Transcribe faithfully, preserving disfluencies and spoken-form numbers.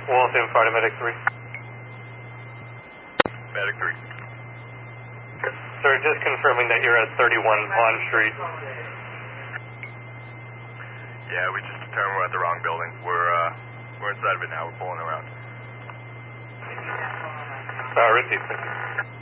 Waltham, Fire Medic three. Medic three. Sir, just confirming that you're at thirty-one Pond Street. Yeah, we just determined we're at the wrong building. We're, uh, we're inside of it now. We're pulling around. Uh, received, thank you.